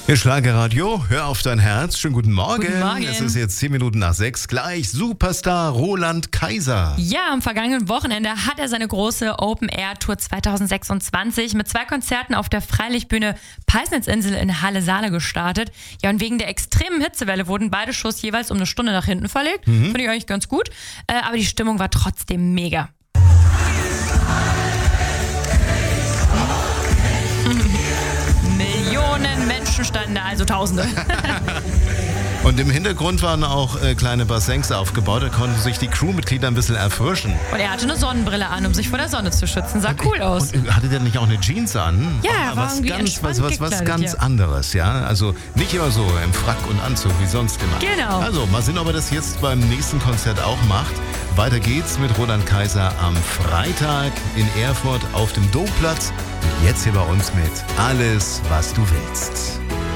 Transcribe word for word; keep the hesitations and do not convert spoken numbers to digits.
Ihr Schlagerradio, hör auf dein Herz. Schönen guten Morgen. Guten Morgen. Es ist jetzt zehn Minuten nach sechs. Gleich Superstar Roland Kaiser. Ja, am vergangenen Wochenende hat er seine große Open-Air-Tour zwanzig sechsundzwanzig mit zwei Konzerten auf der Freilichtbühne Peisnitzinsel in Halle-Saale gestartet. Ja, und wegen der extremen Hitzewelle wurden beide Shows jeweils um eine Stunde nach hinten verlegt. Mhm. Finde ich eigentlich ganz gut. Äh, aber die Stimmung war trotzdem mega. Millionen Menschen standen da, also Tausende. Und im Hintergrund waren auch äh, kleine Bassins aufgebaut. Da konnten sich die Crewmitglieder ein bisschen erfrischen. Und er hatte eine Sonnenbrille an, um sich vor der Sonne zu schützen. Sah cool aus. Und hatte der nicht auch eine Jeans an? Ja, ah, er war was irgendwie ganz, was, was, was gekleidet, ganz ja. anderes, ja. Also nicht immer so im Frack und Anzug wie sonst immer. Genau. Also mal sehen, ob er das jetzt beim nächsten Konzert auch macht. Weiter geht's mit Roland Kaiser am Freitag in Erfurt auf dem Domplatz. Und jetzt hier bei uns mit Alles, was du willst.